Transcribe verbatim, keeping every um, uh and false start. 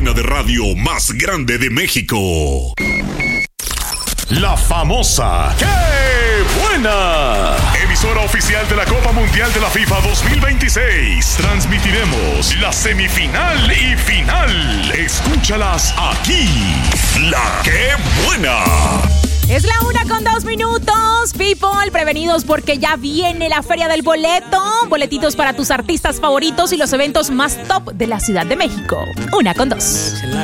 cadena de radio más grande de México. La famosa ¡Qué buena! Emisora oficial de la Copa Mundial de la FIFA dos mil veintiséis. Transmitiremos la semifinal y final. Escúchalas aquí. La ¡Qué buena! Es la una con dos minutos, people, prevenidos porque ya viene la Feria del Boleto. Boletitos para tus artistas favoritos y los eventos más top de la Ciudad de México. Una con dos.